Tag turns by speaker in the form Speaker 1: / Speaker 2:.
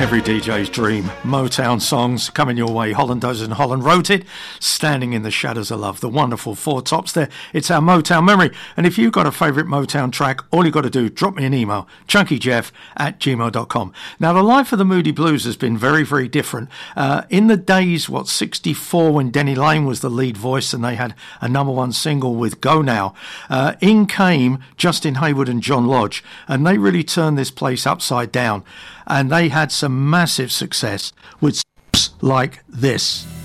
Speaker 1: Every DJ's dream. Motown songs coming your way. Hollando's in Holland wrote it. Standing in the Shadows of Love. The wonderful Four Tops there. It's our Motown memory. And if you've got a favourite Motown track, all you've got to do, drop me an email. chunkyjeff@gmail.com. Now, the life of the Moody Blues has been very, very different. In the days, 64, when Denny Laine was the lead voice and they had a #1 single with Go Now, in came Justin Hayward and John Lodge. And they really turned this place upside down. And they had some massive success with like this.